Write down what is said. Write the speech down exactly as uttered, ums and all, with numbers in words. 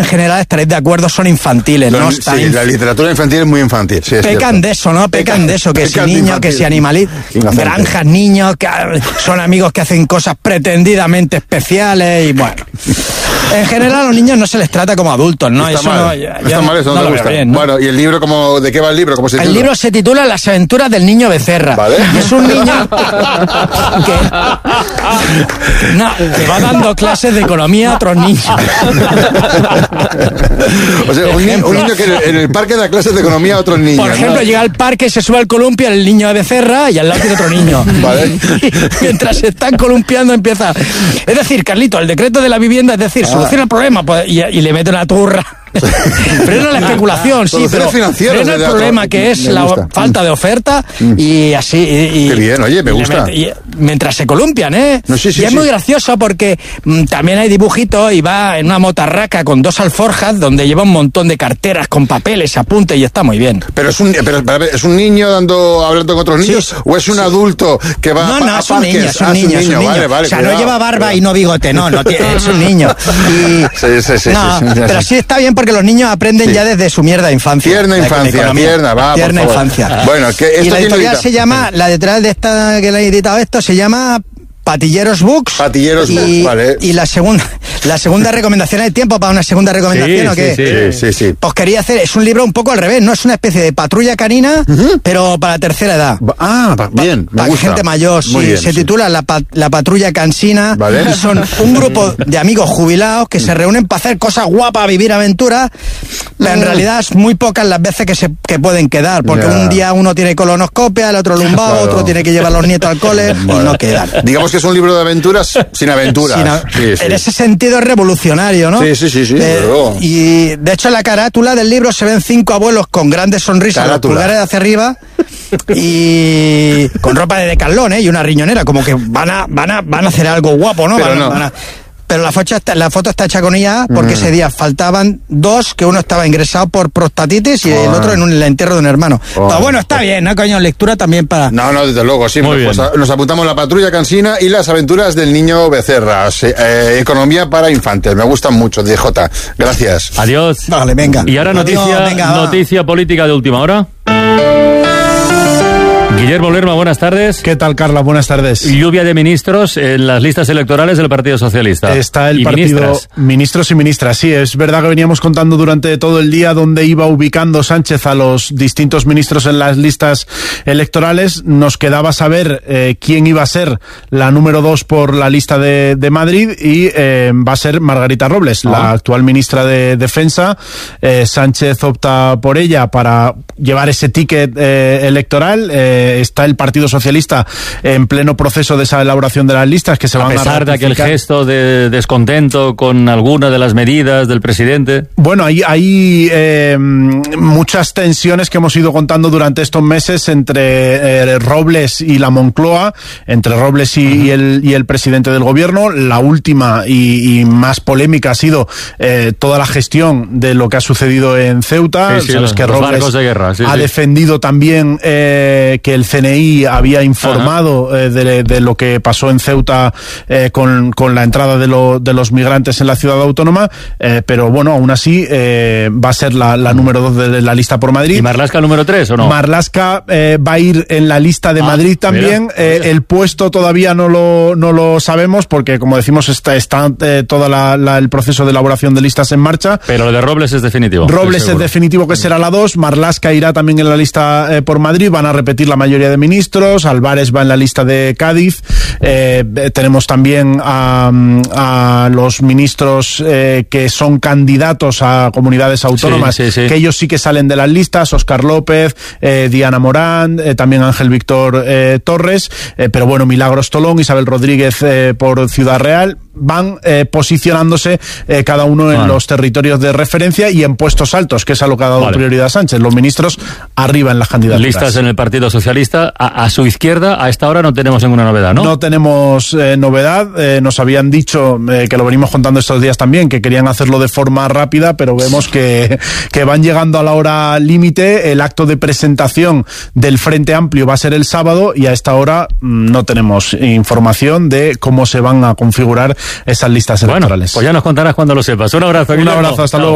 en general, estaréis de acuerdo, son infantiles, Lo, ¿no? sí, Están la literatura infantil es muy infantil. Sí, es pecan cierto. de eso, ¿no? Pecan, pecan de eso, que si niños, que si animalitos, granjas, niños, que son amigos que hacen cosas pretendidamente especiales y bueno. En general a los niños no se les trata como adultos, ¿no? Está Eso mal, no, ya, está ya mal, eso no, no te gusta. Bien, ¿no? Bueno, ¿y el libro cómo, de qué va el libro? ¿Cómo se titula? El libro se titula Las aventuras del niño Becerra. ¿Vale? Y es un niño que, no, que va dando clases de economía a otros niños. O sea, un, ni, un niño que en el, en el parque da clases de economía a otros niños. Por ejemplo, ¿no? llega al parque, se sube al columpio el niño de Becerra y al lado tiene otro niño. Vale. Y mientras se están columpiando empieza... Es decir, Carlito, el decreto de la vivienda, es decir, Ah. soluciona el problema pues, y, y le mete una turra. Frena la especulación, sí, pero frena el problema que es la falta de oferta y así. Y, y, Qué bien, oye, me gusta. Y, y, mientras se columpian, ¿eh? No, sí, sí, y es sí. muy gracioso porque mmm, también hay dibujitos y va en una motarraca con dos alforjas donde lleva un montón de carteras con papeles, apuntes y está muy bien. Pero es un, pero, pero, ¿es un niño dando hablando con otros niños sí, o es un sí. adulto que va no, a, no, a es un parques? niño, es un ah, niño, es un niño. Vale, vale, o sea, cuidado, no lleva barba cuidado. y no bigote, no, no tiene, es un niño. Y, sí, sí, sí, no, sí, sí, sí, pero sí. sí está bien porque los niños aprenden Sí. ya desde su mierda infancia. Tierna infancia, tierna, va, Tierna por favor. infancia. Bueno, que esto y la tiene editorial edita- se llama, la detrás de esta que le ha editado esto se llama Patilleros Books. Patilleros y, Books, vale. Y la segunda, la segunda recomendación, ¿hay tiempo para una segunda recomendación Sí, o qué? sí, Sí, sí, sí. Pues quería hacer, es un libro un poco al revés, ¿no? Es una especie de patrulla canina, uh-huh. pero para la tercera edad. Ah, pa- bien, me Para gusta. gente mayor, sí. Muy bien, se sí. titula la, pa- la Patrulla Cansina. Vale. Y son un grupo de amigos jubilados que se reúnen para hacer cosas guapas, vivir aventuras, pero en realidad es muy pocas las veces que se que pueden quedar, porque Ya. un día uno tiene colonoscopia, el otro lumbago, Claro. otro tiene que llevar a los nietos al cole y no quedan. Digamos que es un libro de aventuras sin aventuras. Sin a- Sí, sí. En ese sentido es revolucionario, ¿no? Sí, sí, sí, sí, Eh, desde luego. y de hecho en la carátula del libro se ven cinco abuelos con grandes sonrisas, los Carátula. pulgares hacia arriba y con ropa de Decathlon, ¿eh? Y una riñonera, como que van a, van a, van a hacer algo guapo, ¿no? Pero Van a- no. van a- pero la foto, está, la foto está hecha con I A porque Mm. ese día faltaban dos, que uno estaba ingresado por prostatitis y el Oh. otro en un, el entierro de un hermano. Oh. Pero bueno, está bien, ¿no, coño? Lectura también para... No, no, desde luego, sí. Muy Pues bien. a- nos apuntamos la Patrulla Cansina y las aventuras del niño Becerra. Sí, eh, economía para infantes. Me gustan mucho, D J. Gracias. Adiós. Vale, venga. Y ahora Adiós, noticia, venga, va. noticia política de última hora. Guillermo Lerma, buenas tardes. ¿Qué tal, Carla? Buenas tardes. Lluvia de ministros en las listas electorales del Partido Socialista. Está el y partido ministras. ministros y ministras. Sí, es verdad que veníamos contando durante todo el día dónde iba ubicando Sánchez a los distintos ministros en las listas electorales. Nos quedaba saber eh, quién iba a ser la número dos por la lista de, de Madrid y eh, va a ser Margarita Robles, Ah. la actual ministra de Defensa. Eh, Sánchez opta por ella para llevar ese ticket eh, electoral. Eh, está el Partido Socialista en pleno proceso de esa elaboración de las listas que se A van a pesar de aquel ratificar. gesto de descontento con alguna de las medidas del presidente. Bueno, hay, hay eh, muchas tensiones que hemos ido contando durante estos meses entre eh, Robles y la Moncloa, entre Robles y, uh-huh. y, el, y el presidente del gobierno. La última y, y más polémica ha sido eh, toda la gestión de lo que ha sucedido en Ceuta. Sí, sí, Sabes los, que los Robles barcos de guerra. Sí, ha sí. defendido también eh, que el C N I había informado eh, de, de lo que pasó en Ceuta eh, con, con la entrada de, lo, de los migrantes en la ciudad autónoma, eh, pero bueno, aún así eh, va a ser la, la número dos de la lista por Madrid. ¿Y Marlaska número tres o no? Marlaska eh, va a ir en la lista de Ah, Madrid también. mira, eh, mira. El puesto todavía no lo, no lo sabemos porque, como decimos, está, está eh, todo el proceso de elaboración de listas en marcha. Pero lo de Robles es definitivo. Robles estoy es seguro. definitivo que será la dos, Marlaska irá también en la lista eh, por Madrid, van a repetir la mayoría de ministros, Álvarez va en la lista de Cádiz, eh, tenemos también a, a los ministros eh, que son candidatos a comunidades autónomas, Sí, sí, sí. que ellos sí que salen de las listas, Óscar López, eh, Diana Morán, eh, también Ángel Víctor eh, Torres, eh, pero bueno, Milagros Tolón, Isabel Rodríguez eh, por Ciudad Real, van eh, posicionándose eh, cada uno en Vale. los territorios de referencia y en puestos altos, que es a lo que ha dado Vale. prioridad Sánchez. Los ministros arriba en las candidaturas. Listas en el Partido Socialista. A, a su izquierda, a esta hora no tenemos ninguna novedad, ¿no? No tenemos eh, novedad. Eh, nos habían dicho, eh, que lo venimos contando estos días también, que querían hacerlo de forma rápida, pero vemos que, que van llegando a la hora límite. El acto de presentación del Frente Amplio va a ser el sábado y a esta hora mm, no tenemos información de cómo se van a configurar esas listas Bueno, electorales. pues ya nos contarás cuando lo sepas. Un abrazo, Un Guillermo. abrazo, hasta Chao. luego.